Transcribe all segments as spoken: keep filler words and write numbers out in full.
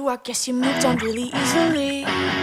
I guess you moved on really easily.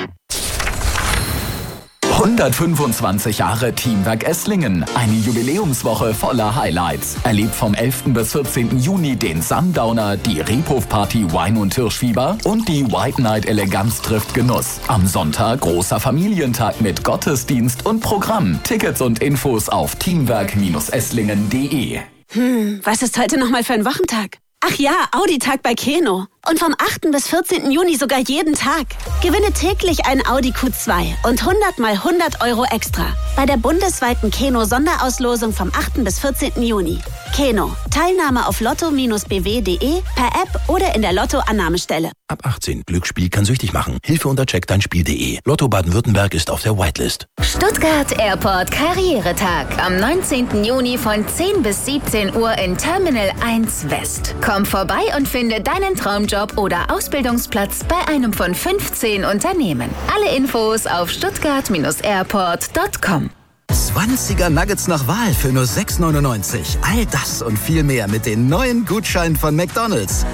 hundertfünfundzwanzig Jahre Teamwerk Esslingen. Eine Jubiläumswoche voller Highlights. Erlebt vom elften bis vierzehnten Juni den Sundowner, die Rebhof-Party Wein und Hirschfieber und die White Night Eleganz trifft Genuss. Am Sonntag großer Familientag mit Gottesdienst und Programm. Tickets und Infos auf teamwerk esslingen punkt de. Hm, was ist heute nochmal für ein Wochentag? Ach ja, Audi-Tag bei Keno. Und vom achten bis vierzehnten Juni sogar jeden Tag. Gewinne täglich ein Audi Q zwei und hundert mal hundert Euro extra. Bei der bundesweiten Keno-Sonderauslosung vom achten bis vierzehnten Juni. Keno. Teilnahme auf lotto Bindestrich b w punkt de, per App oder in der Lotto-Annahmestelle. Ab achtzehn. Glücksspiel kann süchtig machen. Hilfe unter check dein Spiel punkt de. Lotto Baden-Württemberg ist auf der Whitelist. Stuttgart Airport Karrieretag. Am neunzehnten Juni von zehn bis siebzehn Uhr in Terminal eins West. Komm vorbei und finde deinen Traumjob oder Ausbildungsplatz bei einem von fünfzehn Unternehmen. Alle Infos auf stuttgart airport punkt com. zwanziger Nuggets nach Wahl für nur sechs neunundneunzig. All das und viel mehr mit den neuen Gutscheinen von McDonald's.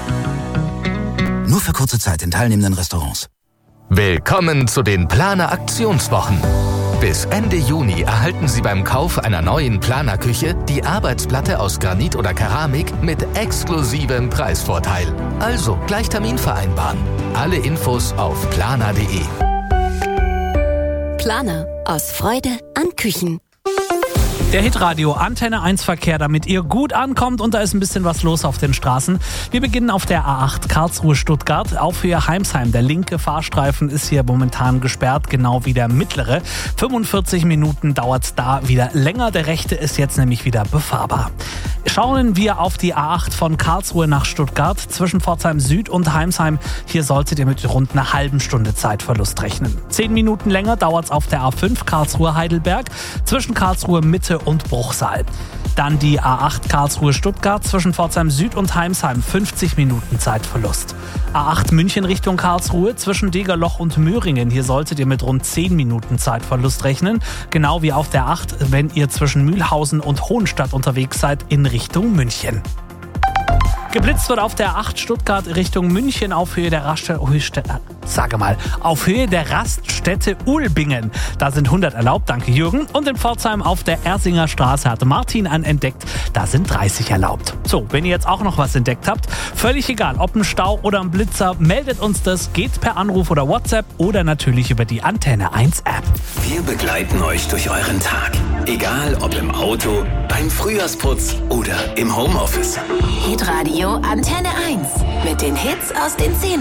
Nur für kurze Zeit in teilnehmenden Restaurants. Willkommen zu den Planer Aktionswochen. Bis Ende Juni erhalten Sie beim Kauf einer neuen Planerküche die Arbeitsplatte aus Granit oder Keramik mit exklusivem Preisvorteil. Also gleich Termin vereinbaren. Alle Infos auf planer punkt de. Planer. Aus Freude an Küchen. Der Hitradio Antenne eins Verkehr, damit ihr gut ankommt, und da ist ein bisschen was los auf den Straßen. Wir beginnen auf der A acht Karlsruhe-Stuttgart, auf Höhe Heimsheim. Der linke Fahrstreifen ist hier momentan gesperrt, genau wie der mittlere. fünfundvierzig Minuten dauert es da wieder länger, der rechte ist jetzt nämlich wieder befahrbar. Schauen wir auf die A acht von Karlsruhe nach Stuttgart, zwischen Pforzheim Süd und Heimsheim. Hier solltet ihr mit rund einer halben Stunde Zeitverlust rechnen. Zehn Minuten länger dauert es auf der A fünf Karlsruhe-Heidelberg, zwischen Karlsruhe Mitte und Bruchsal. Dann die A acht Karlsruhe-Stuttgart, zwischen Pforzheim Süd und Heimsheim, fünfzig Minuten Zeitverlust. A acht München Richtung Karlsruhe, zwischen Degerloch und Möhringen. Hier solltet ihr mit rund zehn Minuten Zeitverlust rechnen. Genau wie auf der acht, wenn ihr zwischen Mühlhausen und Hohenstadt unterwegs seid in Richtung München. Geblitzt wird auf der acht Stuttgart Richtung München auf Höhe der Raststätte, sage mal, auf Höhe der Raststätte Ulbingen. Da sind hundert erlaubt, danke Jürgen. Und in Pforzheim auf der Ersinger Straße hatte Martin an entdeckt, da sind dreißig erlaubt. So, wenn ihr jetzt auch noch was entdeckt habt, völlig egal, ob ein Stau oder ein Blitzer, meldet uns das, geht per Anruf oder WhatsApp oder natürlich über die Antenne eins App. Wir begleiten euch durch euren Tag. Egal ob im Auto, beim Frühjahrsputz oder im Homeoffice. Hitradio Antenne eins. Mit den Hits aus den zehner